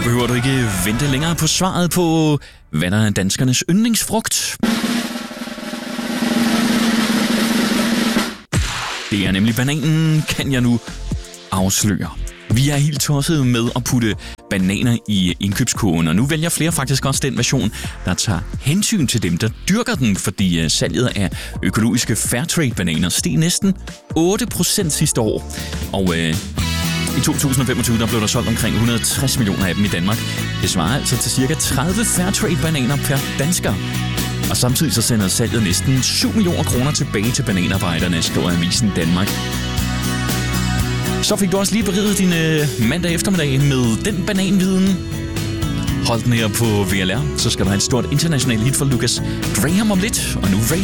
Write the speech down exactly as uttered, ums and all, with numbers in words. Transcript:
behøver du ikke vente længere på svaret på, hvad der er danskernes yndlingsfrugt. Det er nemlig bananen, kan jeg nu afsløre. Vi er helt tosset med at putte bananer i indkøbskurven, og nu vælger flere faktisk også den version, der tager hensyn til dem, der dyrker den, fordi salget af økologiske Fairtrade-bananer steg næsten otte procent sidste år. Og øh, i to tusind og femogtyve der blev der solgt omkring et hundrede og tres millioner af dem i Danmark. Det svarer altså til cirka tredive Fairtrade-bananer per dansker. Og samtidig så sender salget næsten syv millioner kroner tilbage til bananarbejderne, skriver Avisen Danmark. Så fik du også lige beriget din øh, mandag eftermiddag med den bananviden. Hold den her på V L R, så skal der have et stort internationalt hit for Lucas Graham om lidt. Og nu Radio